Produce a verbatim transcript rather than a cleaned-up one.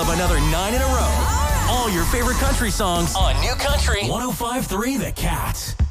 of another nine in a row. All your favorite country songs on New Country one oh five point three The Cat.